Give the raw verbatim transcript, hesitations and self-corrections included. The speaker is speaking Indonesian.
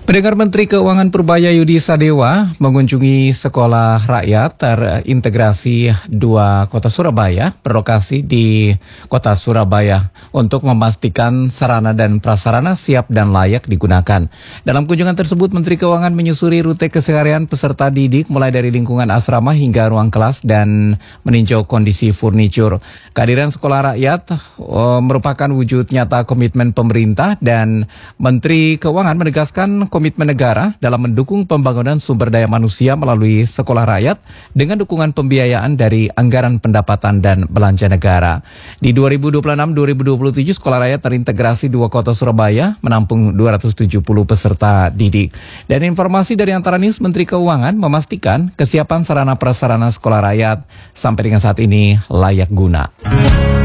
Pendengar, Menteri Keuangan Purbaya Yudi Sadewa mengunjungi sekolah rakyat terintegrasi dua Kota Surabaya berlokasi di Kota Surabaya untuk memastikan sarana dan prasarana siap dan layak digunakan. Dalam kunjungan tersebut, Menteri Keuangan menyusuri rute keseharian peserta didik mulai dari lingkungan asrama hingga ruang kelas dan meninjau kondisi furnitur. Kehadiran sekolah rakyat oh, merupakan wujud nyata komitmen pemerintah, dan Menteri Keuangan menegaskan komitmen negara dalam mendukung pembangunan sumber daya manusia melalui sekolah rakyat dengan dukungan pembiayaan dari anggaran pendapatan dan belanja negara. Di dua ribu dua puluh enam dua ribu dua puluh tujuh, sekolah rakyat terintegrasi dua Kota Surabaya menampung dua ratus tujuh puluh peserta didik. Dan informasi dari Antara News, Menteri Keuangan memastikan kesiapan sarana prasarana sekolah rakyat sampai dengan saat ini layak guna.